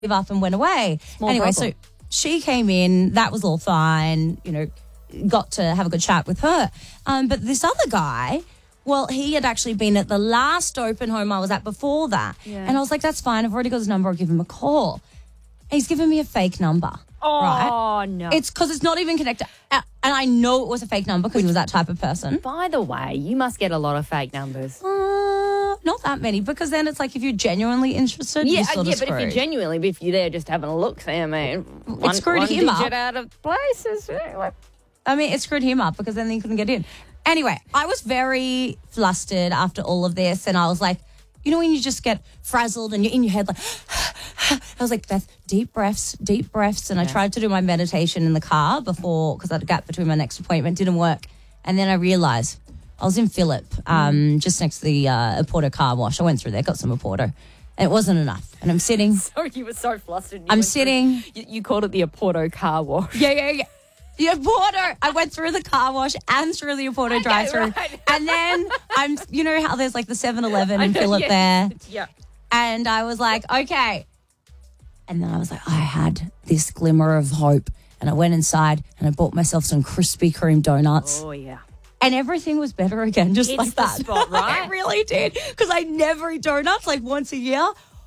give up and went away. Problem. So she came in. That was all fine. Got to have a good chat with her. But this other guy, well, he had actually been at the last open home I was at before that. Yeah. And I was like, that's fine. I've already got his number. I'll give him a call. And he's given me a fake number. Oh, right? no. It's because it's not even connected. And I know it was a fake number because he was that type of person. By the way, you must get a lot of fake numbers. Not that many, because then it's like if you're genuinely interested, you're sort of but screwed. if you're there just having a look, I mean, one screwed him up. digit out of place is... It screwed him up because then he couldn't get in. Anyway, I was very flustered after all of this, and I was like, when you just get frazzled and you're in your head like, I was like, Beth, deep breaths. And I tried to do my meditation in the car before, because I had a gap between my next appointment, didn't work. And then I realised I was in Phillip, just next to the Aporto car wash. I went through there, got some Aporto. And it wasn't enough. And I'm sitting. Sorry, you were so flustered. I'm sitting. You called it the Aporto car wash. Yeah. The Aporto. I went through the car wash and through the Aporto drive-through. Right. And then you know how there's like the 7-Eleven in Phillip there? Yeah. And I was like, okay. And then I was like, I had this glimmer of hope. And I went inside and I bought myself some Krispy Kreme donuts. Oh, yeah. And everything was better again, just like that. It's the spot, right? It really did. Because I never eat donuts like once a year.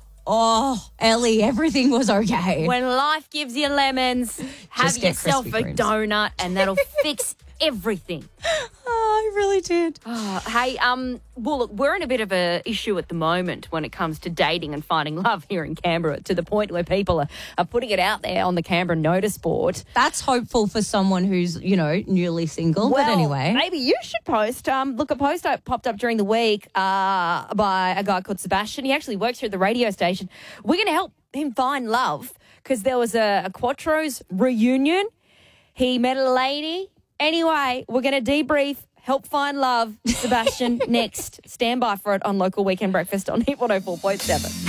Oh, Ellie, everything was okay. When life gives you lemons, have yourself a donut and that'll fix everything. Oh, I really did. Oh, hey, well, look, we're in a bit of a issue at the moment when it comes to dating and finding love here in Canberra, to the point where people are putting it out there on the Canberra notice board. That's hopeful for someone who's, newly single. Well, but anyway. Maybe you should post. Look, a post popped up during the week by a guy called Sebastian. He actually works here at the radio station. We're going to help him find love because there was a Quattro's reunion. He met a lady. Anyway, we're going to debrief, help find love, Sebastian, next. Stand by for it on Local Weekend Breakfast on Hit 104.7.